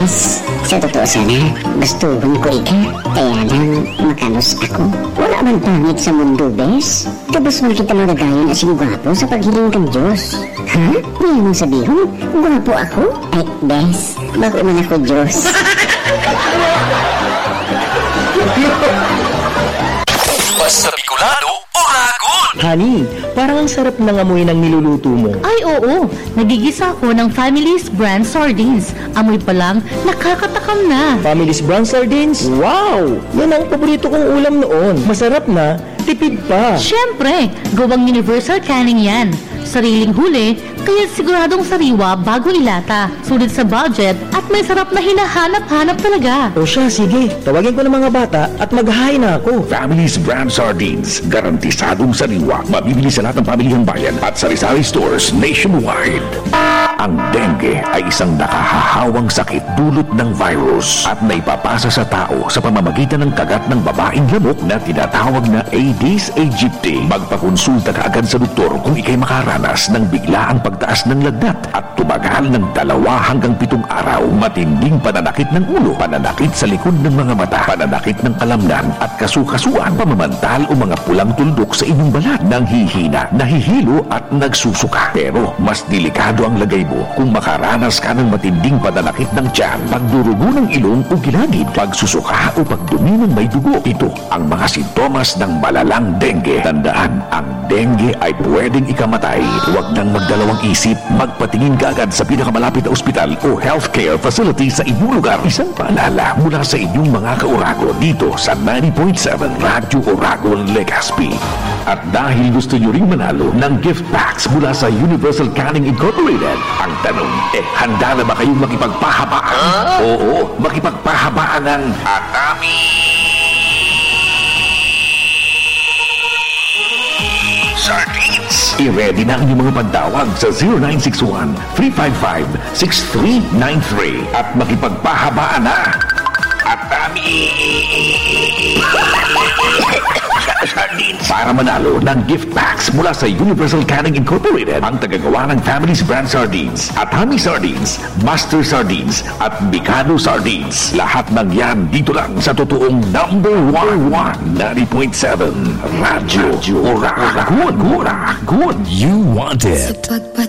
Bes, sa totoo sana, gustuhon ko ika. Kaya lang, makanos ako. Wala man pangit sa mundo, Bes. Tapos man kita magagayon asing gwapo sa paghiling kang Diyos. Ha? May mong sabihin? Gwapo ako? Ay, Bes, bako man ako Diyos. Basta Bicolano, Oragon! Honey, parang ang sarap ng amoy ng niluluto mo. Ay oo, nagigisa ako ng Family's Brand Sardines. Amoy pa lang, nakakatakam na. Family's Brand Sardines? Wow! Yan ang paborito kong ulam noon. Masarap na, tipid pa. Siyempre, gawang universal canning yan. Sariling huli, kaya siguradong sariwa bago ilata. Sulit sa budget at may sarap na hinahanap-hanap talaga. O siya, sige. Tawagin ko ng mga bata at mag-hi na ako. Family's Brand Sardines. Garantisadong sariwa. Mabibili sa lahat ng pamilihang bayan at sari-sari stores nationwide. Ang dengue ay isang nakahahawang sakit dulot ng virus at naipapasa sa tao sa pamamagitan ng kagat ng babaeng lamok na tinatawag na Aedes aegypti. Magpakonsulta ka agad sa doktor kung ikay makaranas ng biglaang pagtaas ng lagnat at tumagal ng 2 hanggang 7 araw. Matinding pananakit ng ulo, pananakit sa likod ng mga mata, pananakit ng kalamnan at kasukasuan, pamamantal o mga pulang tuldok sa inyong balat, nanghihina, nahihilo at nagsusuka. Pero mas delikado ang lagay mo kung makaranas ka ng matinding pananakit ng tiyan, pagdurugo ng ilong o gilagid, pagsusuka o pagdumi ng may dugo. Ito ang mga sintomas ng malalang dengue. Tandaan, ang dengue ay pwedeng ikamatay. Huwag nang magdalawang isip, magpatingin ka agad sa pinakamalapit na ospital o healthcare facility sa inyong lugar. Isang paalala mula sa inyong mga ka-Oragon dito sa 90.7 Radyo Oragon Legazpi. At dahil gusto nyo ring manalo ng gift packs mula sa Universal Canning Incorporated, ang tanong, handa na ba kayong makipagpahabaan? Oo, makipagpahabaan ng Atami Sardines. I-ready na ang inyong mga pagtawag sa 0961-355-6393 at makipagpahabaan na Atami Sardines. Para manalo ng gift packs mula sa Universal Canning Incorporated, ang tagagawa ng Family's Brand Sardines, Atami Sardines, Master Sardines at Mikado Sardines. Lahat ng yan dito lang sa totoong number 1 90.7 Radyo Oragon. You want it.